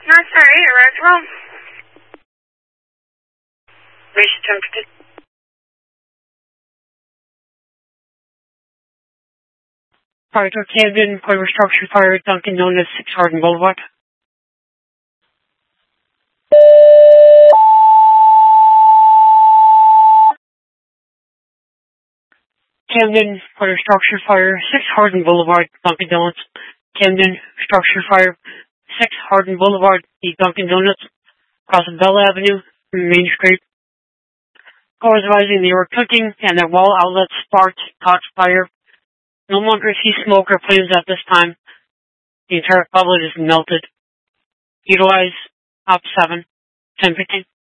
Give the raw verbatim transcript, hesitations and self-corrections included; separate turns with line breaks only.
Not sorry, arrived home. Reach temperature.
Fire truck Camden, Quiver Structure Fire, Dunkin' Donuts, six Hardin Boulevard. Camden, Quiver Structure Fire, six Hardin Boulevard, Dunkin' Donuts. Camden, Structure Fire, six Hardin Boulevard, the Dunkin' Donuts, across Bell Avenue, Main Street. Cars rising, they were cooking, and their wall outlet sparked, caught fire. No longer see smoke or flames at this time. The entire outlet is melted. Utilize op seven, ten fifteen.